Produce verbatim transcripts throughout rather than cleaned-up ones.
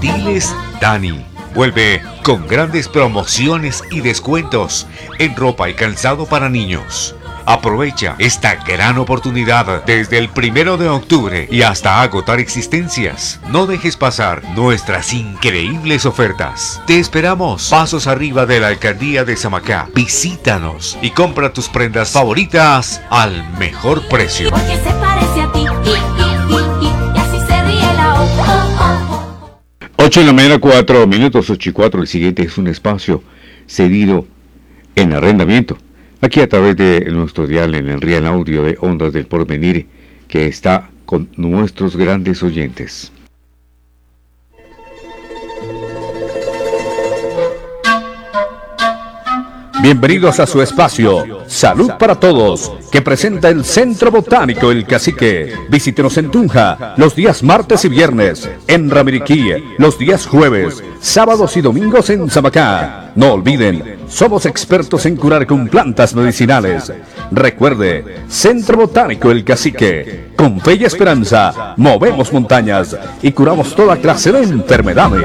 Textiles Dani. Vuelve con grandes promociones y descuentos en ropa y calzado para niños. Aprovecha esta gran oportunidad desde el primero de octubre y hasta agotar existencias. No dejes pasar nuestras increíbles ofertas. Te esperamos pasos arriba de la alcaldía de Samacá. Visítanos y compra tus prendas favoritas al mejor precio. Porque se parece a ti y, y, y, y, y así se ríe la oh, oh, oh. ocho de la mañana, cuatro minutos, ocho y cuatro. El siguiente es un espacio cedido en arrendamiento. Aquí a través de nuestro dial en el Real Audio de Ondas del Porvenir, que está con nuestros grandes oyentes. Bienvenidos a su espacio Salud para Todos, que presenta el Centro Botánico El Cacique. Visítenos en Tunja los días martes y viernes, en Ramiriquí los días jueves, sábados y domingos en Samacá. No olviden, somos expertos en curar con plantas medicinales. Recuerde, Centro Botánico El Cacique. Con fe y esperanza, movemos montañas y curamos toda clase de enfermedades.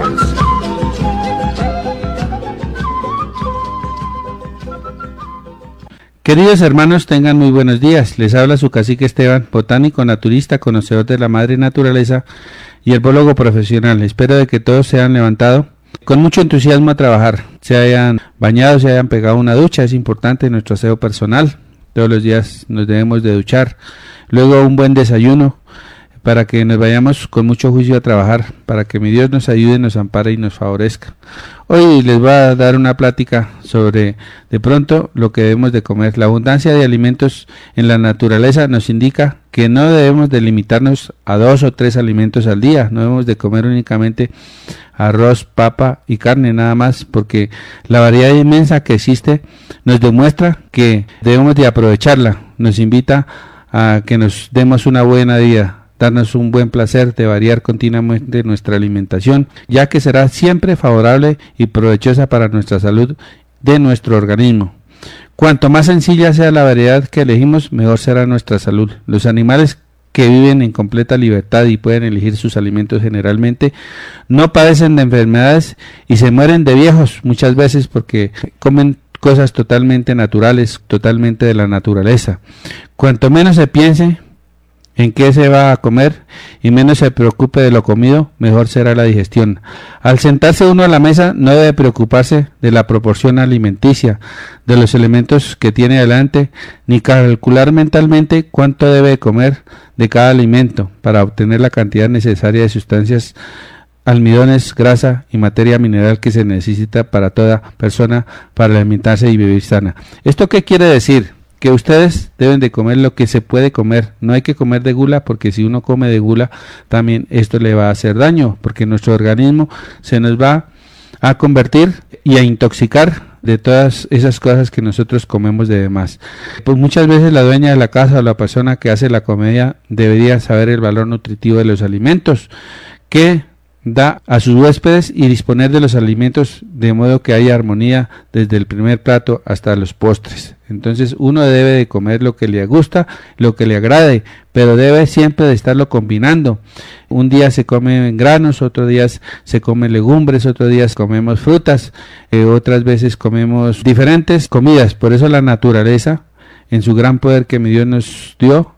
Queridos hermanos, tengan muy buenos días. Les habla su cacique Esteban, botánico, naturista, conocedor de la madre naturaleza y herbólogo profesional. Espero de que todos se hayan levantado con mucho entusiasmo a trabajar, se hayan bañado, se hayan pegado una ducha. Es importante nuestro aseo personal. Todos los días nos debemos de duchar. Luego un buen desayuno para que nos vayamos con mucho juicio a trabajar, para que mi Dios nos ayude, nos ampare y nos favorezca. Hoy les voy a dar una plática sobre, de pronto, lo que debemos de comer. La abundancia de alimentos en la naturaleza nos indica que no debemos de limitarnos a dos o tres alimentos al día. No debemos de comer únicamente arroz, papa y carne nada más, porque la variedad inmensa que existe nos demuestra que debemos de aprovecharla. Nos invita a que nos demos una buena vida, darnos un buen placer de variar continuamente nuestra alimentación, ya que será siempre favorable y provechosa para nuestra salud de nuestro organismo. Cuanto más sencilla sea la variedad que elegimos, mejor será nuestra salud. Los animales que viven en completa libertad y pueden elegir sus alimentos generalmente no padecen de enfermedades y se mueren de viejos muchas veces porque comen cosas totalmente naturales, totalmente de la naturaleza. Cuanto menos se piense en qué se va a comer y menos se preocupe de lo comido, mejor será la digestión. Al sentarse uno a la mesa no debe preocuparse de la proporción alimenticia, de los elementos que tiene delante, ni calcular mentalmente cuánto debe comer de cada alimento para obtener la cantidad necesaria de sustancias, almidones, grasa y materia mineral que se necesita para toda persona para alimentarse y vivir sana. ¿Esto qué quiere decir? Que ustedes deben de comer lo que se puede comer. No hay que comer de gula, porque si uno come de gula también esto le va a hacer daño, porque nuestro organismo se nos va a convertir y a intoxicar de todas esas cosas que nosotros comemos de demás. Pues muchas veces la dueña de la casa o la persona que hace la comida debería saber el valor nutritivo de los alimentos que da a sus huéspedes y disponer de los alimentos de modo que haya armonía desde el primer plato hasta los postres. Entonces uno debe de comer lo que le gusta, lo que le agrade, pero debe siempre de estarlo combinando. Un día se come granos, otro día se come legumbres, otro día comemos frutas, eh, otras veces comemos diferentes comidas. Por eso la naturaleza, en su gran poder que mi Dios nos dio,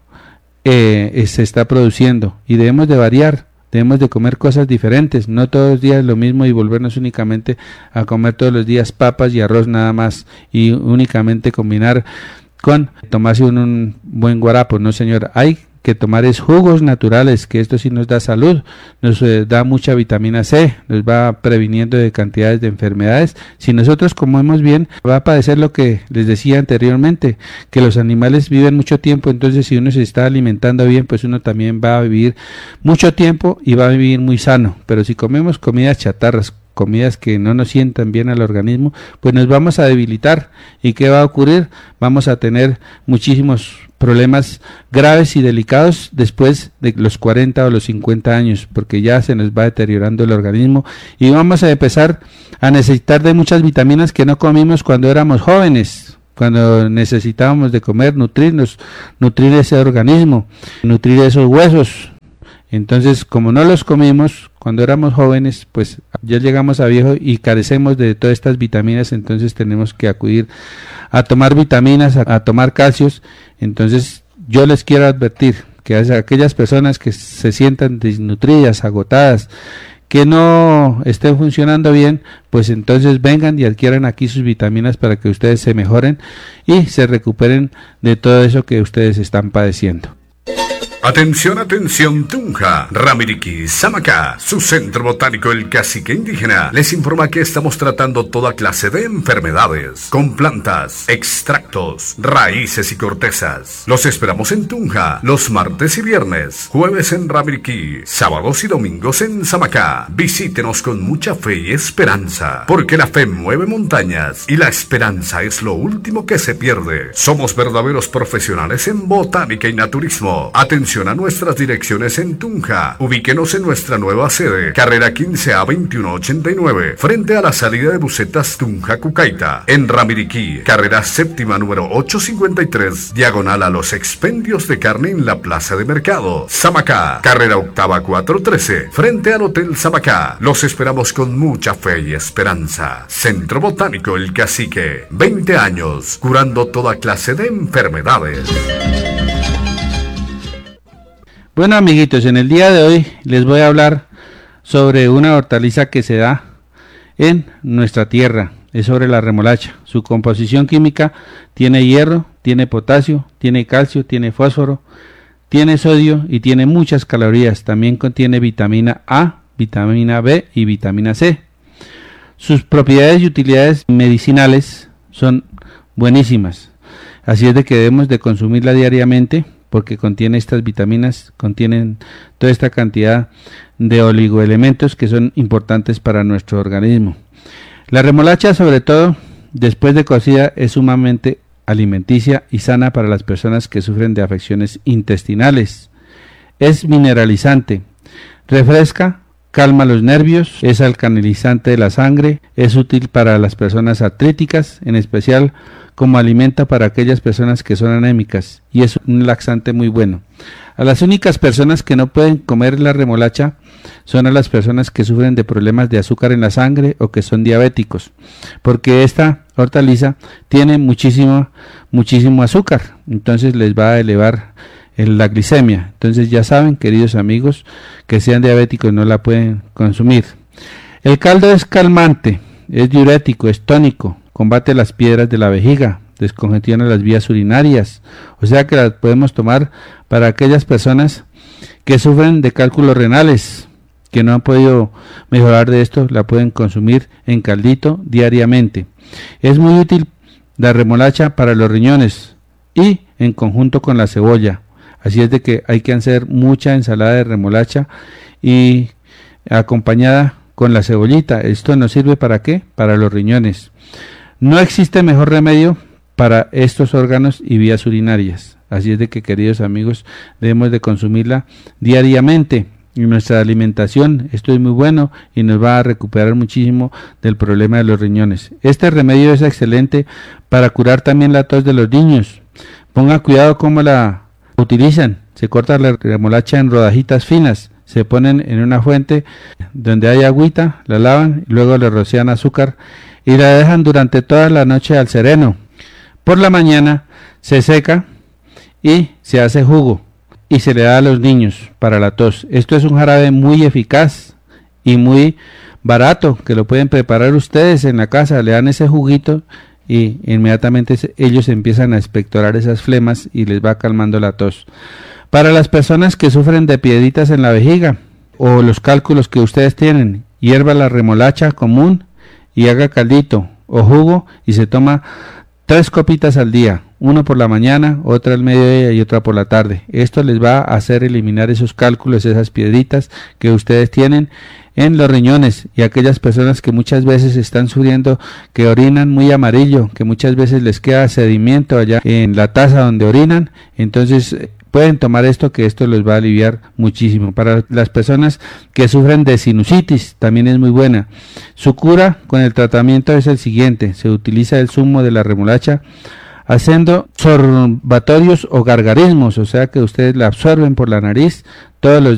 eh, se está produciendo y debemos de variar. Debemos de comer cosas diferentes, no todos los días lo mismo y volvernos únicamente a comer todos los días papas y arroz nada más y únicamente combinar con tomarse un, un buen guarapo. No, señor, hay que tomar es jugos naturales, que esto sí nos da salud, nos eh, da mucha vitamina C, nos va previniendo de cantidades de enfermedades. Si nosotros comemos bien, va a padecer lo que les decía anteriormente, que los animales viven mucho tiempo. Entonces si uno se está alimentando bien, pues uno también va a vivir mucho tiempo y va a vivir muy sano. Pero si comemos comidas chatarras, comidas que no nos sientan bien al organismo, pues nos vamos a debilitar. ¿Y qué va a ocurrir? Vamos a tener muchísimos problemas graves y delicados después de los cuarenta o los cincuenta años, porque ya se nos va deteriorando el organismo y vamos a empezar a necesitar de muchas vitaminas que no comimos cuando éramos jóvenes, cuando necesitábamos de comer, nutrirnos, nutrir ese organismo, nutrir esos huesos. Entonces, como no los comimos cuando éramos jóvenes, pues ya llegamos a viejo y carecemos de todas estas vitaminas, entonces tenemos que acudir a tomar vitaminas, a, a tomar calcios. Entonces, yo les quiero advertir que a aquellas personas que se sientan desnutridas, agotadas, que no estén funcionando bien, pues entonces vengan y adquieran aquí sus vitaminas para que ustedes se mejoren y se recuperen de todo eso que ustedes están padeciendo. Atención, atención, Tunja, Ramiriquí, Samacá, su centro botánico El Cacique Indígena les informa que estamos tratando toda clase de enfermedades con plantas, extractos, raíces y cortezas. Los esperamos en Tunja los martes y viernes, jueves en Ramiriquí, sábados y domingos en Samacá. Visítenos con mucha fe y esperanza, porque la fe mueve montañas y la esperanza es lo último que se pierde. Somos verdaderos profesionales en botánica y naturismo. Atención a nuestras direcciones en Tunja. Ubíquenos en nuestra nueva sede, carrera quince A veintiuno ochenta y nueve, frente a la salida de busetas Tunja Cucaita. En Ramiriquí, carrera séptima número ochocientos cincuenta y tres, diagonal a los expendios de carne en la plaza de mercado. Samacá, carrera octava cuatrocientos trece, frente al Hotel Samacá. Los esperamos con mucha fe y esperanza. Centro Botánico El Cacique, veinte años, curando toda clase de enfermedades. Bueno, amiguitos, en el día de hoy les voy a hablar sobre una hortaliza que se da en nuestra tierra. Es sobre la remolacha. Su composición química tiene hierro, tiene potasio, tiene calcio, tiene fósforo, tiene sodio y tiene muchas calorías. También contiene vitamina A, vitamina B y vitamina C. Sus propiedades y utilidades medicinales son buenísimas. Así es de que debemos de consumirla diariamente, porque contiene estas vitaminas, contienen toda esta cantidad de oligoelementos que son importantes para nuestro organismo. La remolacha, sobre todo después de cocida, es sumamente alimenticia y sana para las personas que sufren de afecciones intestinales. Es mineralizante, refresca, calma los nervios, es alcalinizante de la sangre, es útil para las personas artríticas, en especial como alimento para aquellas personas que son anémicas, y es un laxante muy bueno. A las únicas personas que no pueden comer la remolacha son a las personas que sufren de problemas de azúcar en la sangre o que son diabéticos, porque esta hortaliza tiene muchísimo, muchísimo azúcar, entonces les va a elevar la glicemia. Entonces ya saben, queridos amigos, que sean diabéticos no la pueden consumir. El caldo es calmante, es diurético, es tónico, combate las piedras de la vejiga, descongestiona las vías urinarias, o sea que la podemos tomar para aquellas personas que sufren de cálculos renales, que no han podido mejorar de esto, la pueden consumir en caldito diariamente. Es muy útil la remolacha para los riñones y en conjunto con la cebolla. Así es de que hay que hacer mucha ensalada de remolacha y acompañada con la cebollita. ¿Esto nos sirve para qué? Para los riñones. No existe mejor remedio para estos órganos y vías urinarias. Así es de que, queridos amigos, debemos de consumirla diariamente en nuestra alimentación. Esto es muy bueno y nos va a recuperar muchísimo del problema de los riñones. Este remedio es excelente para curar también la tos de los niños. Ponga cuidado cómo la utilizan. Se corta la remolacha en rodajitas finas, se ponen en una fuente donde hay agüita, la lavan, y luego le rocian azúcar y la dejan durante toda la noche al sereno. Por la mañana se seca y se hace jugo y se le da a los niños para la tos. Esto es un jarabe muy eficaz y muy barato, que lo pueden preparar ustedes en la casa. Le dan ese juguito y inmediatamente ellos empiezan a expectorar esas flemas y les va calmando la tos. Para las personas que sufren de piedritas en la vejiga o los cálculos que ustedes tienen, hierva la remolacha común y haga caldito o jugo y se toma tres copitas al día, uno por la mañana, otra al mediodía y otra por la tarde. Esto les va a hacer eliminar esos cálculos, esas piedritas que ustedes tienen en los riñones, y aquellas personas que muchas veces están sufriendo, que orinan muy amarillo, que muchas veces les queda sedimento allá en la taza donde orinan, entonces pueden tomar esto, que esto les va a aliviar muchísimo. Para las personas que sufren de sinusitis también es muy buena. Su cura con el tratamiento es el siguiente: se utiliza el zumo de la remolacha haciendo sorbatorios o gargarismos, o sea que ustedes la absorben por la nariz todos los